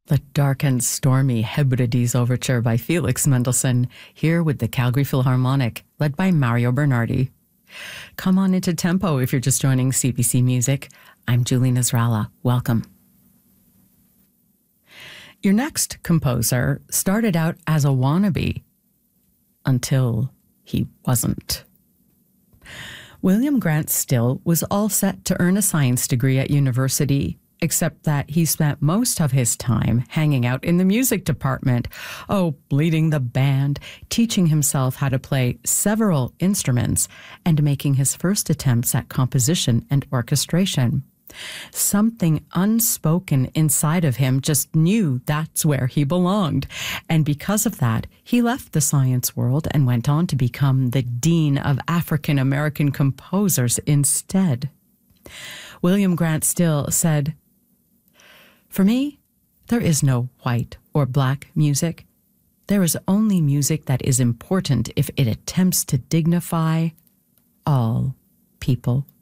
The dark and stormy Hebrides Overture by Felix Mendelssohn, here with the Calgary Philharmonic, led by Mario Bernardi. Come on into tempo if you're just joining CBC Music. I'm Julie Nasrallah. Welcome. Your next composer started out as a wannabe until he wasn't. William Grant Still was all set to earn a science degree at university, except that he spent most of his time hanging out in the music department, leading the band, teaching himself how to play several instruments, and making his first attempts at composition and orchestration. Something unspoken inside of him just knew that's where he belonged, and because of that, he left the science world and went on to become the Dean of African American Composers instead. William Grant Still said, "For me, there is no white or black music. There is only music that is important if it attempts to dignify all people."